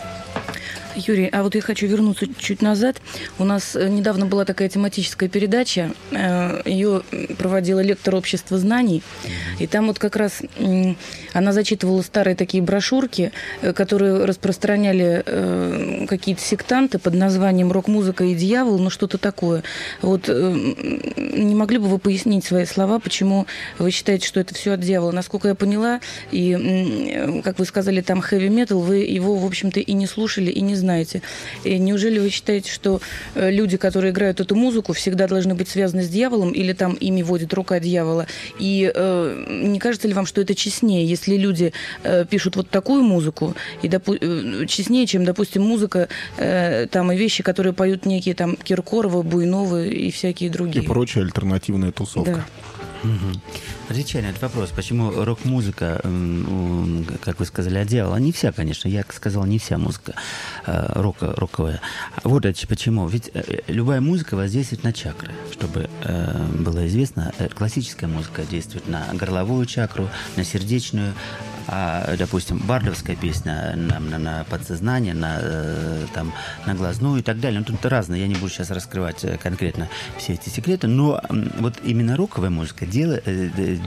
Юрий, а вот я хочу вернуться чуть назад. У нас недавно была такая тематическая передача. Ее проводила лектор общества знаний. И там вот как раз она зачитывала старые такие брошюрки, которые распространяли какие-то сектанты под названием «Рок-музыка и дьявол», ну что-то такое. Вот не могли бы вы пояснить свои слова, почему вы считаете, что это все от дьявола? Насколько я поняла, и, как вы сказали, там хэви-метал, вы его, в общем-то, и не слушали, и не знаете. И неужели вы считаете, что люди, которые играют эту музыку, всегда должны быть связаны с дьяволом, или там ими водит рука дьявола? И не кажется ли вам, что это честнее, если люди пишут вот такую музыку, и честнее, чем, допустим, музыка там и вещи, которые поют некие там Киркоровы, Буйновы и всякие другие? И прочая альтернативная тусовка. Да. Угу. Отвечая на этот вопрос, почему рок-музыка, как вы сказали, от дьявола? Не вся, конечно, я сказал, не вся музыка роковая. Вот это почему. Ведь любая музыка воздействует на чакры. Чтобы было известно, классическая музыка действует на горловую чакру, на сердечную, а, допустим, бардовская песня на подсознание, на глазную и так далее. Ну, тут разное, я не буду сейчас раскрывать конкретно все эти секреты, но вот именно роковая музыка